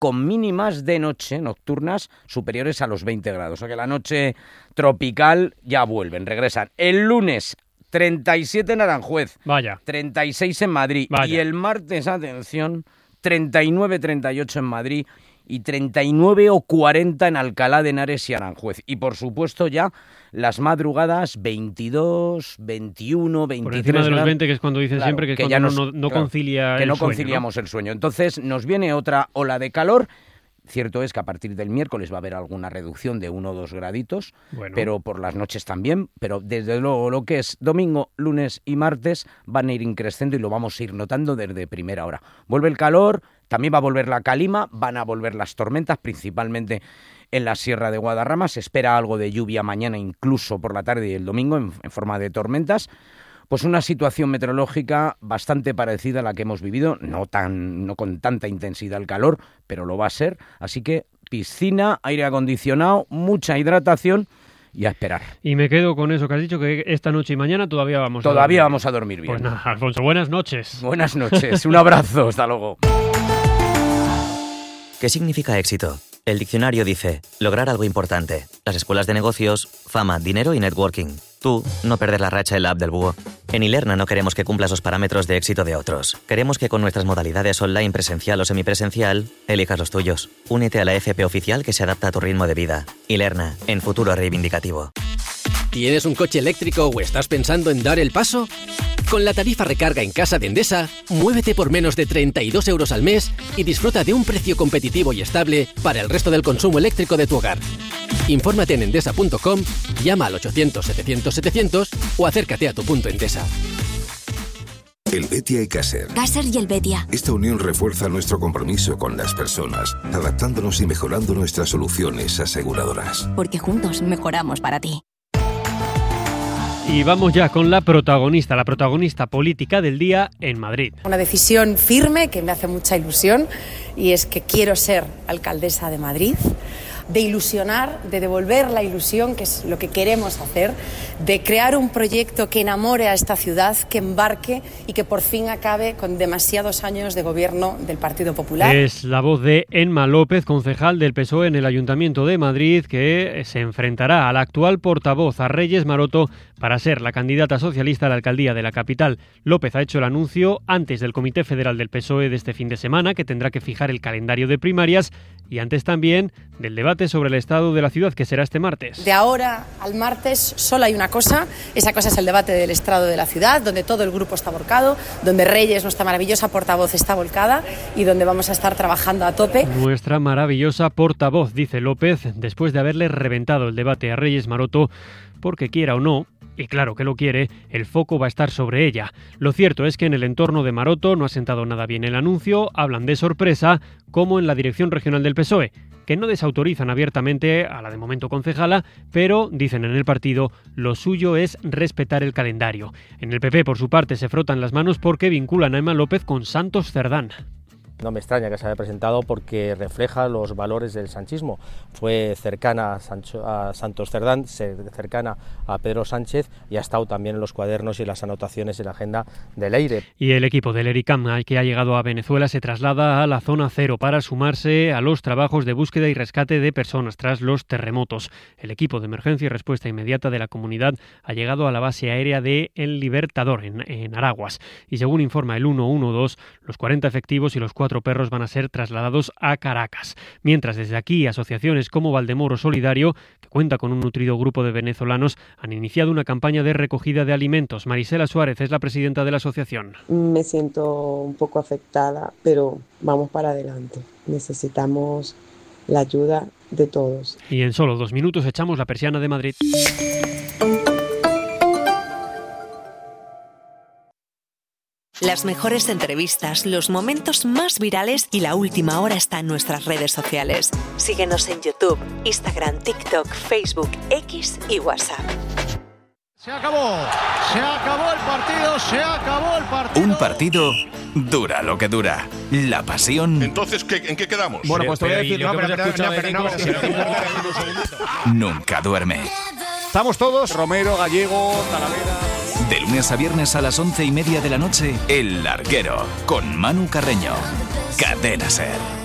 con mínimas de noche nocturnas superiores a los 20 grados. O sea que la noche tropical ya vuelven, regresan. El lunes 37 en Aranjuez, Vaya. 36 en Madrid. Vaya. Y el martes, atención, 39, 38 en Madrid y 39 o 40 en Alcalá de Henares y Aranjuez. Y por supuesto ya las madrugadas 22, 21, 23 Por encima de los grados. 20, que es cuando dicen Claro, siempre que es que cuando ya no concilia que el no sueño, conciliamos el sueño. Entonces nos viene otra ola de calor. Cierto es que a partir del miércoles va a haber alguna reducción de 1 o 2 graditos, Bueno. pero por las noches también. Pero desde luego lo que es domingo, lunes y martes van a ir increciendo y lo vamos a ir notando desde primera hora. Vuelve el calor, también va a volver la calima, van a volver las tormentas, principalmente en la Sierra de Guadarrama. Se espera algo de lluvia mañana, incluso por la tarde y el domingo, en forma de tormentas. Pues una situación meteorológica bastante parecida a la que hemos vivido, no con tanta intensidad el calor, pero lo va a ser. Así que piscina, aire acondicionado, mucha hidratación y a esperar. Y me quedo con eso que has dicho, que esta noche y mañana todavía vamos a dormir bien. Pues nada, Alfonso, buenas noches. Buenas noches, un abrazo, hasta luego. ¿Qué significa éxito? El diccionario dice, lograr algo importante. Las escuelas de negocios, fama, dinero y networking. Tú, no perder la racha en la app del búho. En Ilerna no queremos que cumplas los parámetros de éxito de otros. Queremos que con nuestras modalidades online, presencial o semipresencial, elijas los tuyos. Únete a la FP oficial que se adapta a tu ritmo de vida. Ilerna, en futuro reivindicativo. ¿Tienes un coche eléctrico o estás pensando en dar el paso? Con la tarifa recarga en casa de Endesa, muévete por menos de 32 euros al mes y disfruta de un precio competitivo y estable para el resto del consumo eléctrico de tu hogar. Infórmate en endesa.com, llama al 800-700-700 o acércate a tu punto Endesa. Helvetia y Caser. Caser y Helvetia. Esta unión refuerza nuestro compromiso con las personas, adaptándonos y mejorando nuestras soluciones aseguradoras. Porque juntos mejoramos para ti. Y vamos ya con la protagonista política del día en Madrid. Una decisión firme que me hace mucha ilusión y es que quiero ser alcaldesa de Madrid, de ilusionar, de devolver la ilusión, que es lo que queremos hacer, de crear un proyecto que enamore a esta ciudad, que embarque y que por fin acabe con demasiados años de gobierno del Partido Popular. Es la voz de Emma López, concejal del PSOE en el Ayuntamiento de Madrid, que se enfrentará al actual portavoz, a Reyes Maroto, para ser la candidata socialista a la alcaldía de la capital. López ha hecho el anuncio antes del Comité Federal del PSOE de este fin de semana, que tendrá que fijar el calendario de primarias, y antes también del debate sobre el estado de la ciudad, que será este martes. De ahora al martes solo hay una cosa, esa cosa es el debate del estado de la ciudad, donde todo el grupo está volcado, donde Reyes, nuestra maravillosa portavoz, está volcada y donde vamos a estar trabajando a tope. Nuestra maravillosa portavoz, dice López, después de haberle reventado el debate a Reyes Maroto, porque quiera o no, y claro que lo quiere, el foco va a estar sobre ella. Lo cierto es que en el entorno de Maroto no ha sentado nada bien el anuncio, hablan de sorpresa, como en la dirección regional del PSOE, que no desautorizan abiertamente a la de momento concejala, pero, dicen en el partido, lo suyo es respetar el calendario. En el PP, por su parte, se frotan las manos porque vinculan a Emma López con Santos Cerdán. No me extraña que se haya presentado porque refleja los valores del sanchismo. Fue cercana a Santos Cerdán, cercana a Pedro Sánchez y ha estado también en los cuadernos y las anotaciones en la agenda del EIRE. Y el equipo del ERICAM, que ha llegado a Venezuela, se traslada a la zona cero para sumarse a los trabajos de búsqueda y rescate de personas tras los terremotos. El equipo de emergencia y respuesta inmediata de la comunidad ha llegado a la base aérea de El Libertador, en Araguas. Y según informa el 112, los 40 efectivos y los 4 perros van a ser trasladados a Caracas. Mientras desde aquí asociaciones como Valdemoro Solidario, que cuenta con un nutrido grupo de venezolanos, han iniciado una campaña de recogida de alimentos. Marisela Suárez es la presidenta de la asociación. Me siento un poco afectada, pero vamos para adelante. Necesitamos la ayuda de todos. Y en solo 2 minutos echamos la persiana de Madrid. Las mejores entrevistas, los momentos más virales y la última hora está en nuestras redes sociales. Síguenos en YouTube, Instagram, TikTok, Facebook, X y WhatsApp. Se acabó el partido. Un partido dura lo que dura. La pasión. Entonces, ¿en qué quedamos? Bueno, pues te voy a decir, nunca duerme. Estamos todos, Romero, Gallego, Talavera. De lunes a viernes a las 11:30 de la noche, El Larguero, con Manu Carreño. Cadena SER.